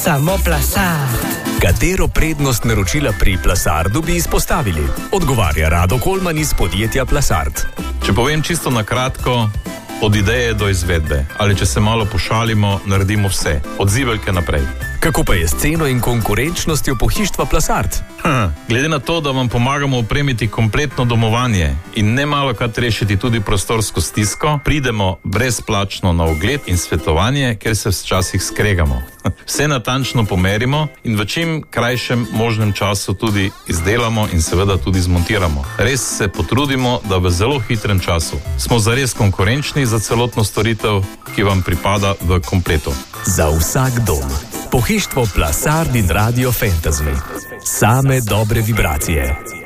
Samo Plasard. Katero prednost naročila pri Plasardu bi izpostavili? Odgovarja Rado Kolman iz podjetja Plasard. Če povem čisto na kratko, od ideje do izvedbe. Ali če se malo pošalimo, naredimo vse. Od zibelke naprej. Kako pa je s ceno in konkurenčnostjo pohištva Plasard? Glede na to, da vam pomagamo opremiti kompletno domovanje in ne malokrat rešiti tudi prostorsko stisko, pridemo brezplačno na ogled in svetovanje, ker se včasih skregamo. Vse natančno pomerimo in v čim krajšem možnem času tudi izdelamo in seveda tudi zmontiramo. Res se potrudimo, da v zelo hitrem času. Smo zares konkurenčni za celotno storitev, ki vam pripada v kompletu. Za vsak dom. Pohištvo Plasard in Radio Fantasy. Same dobre vibracije.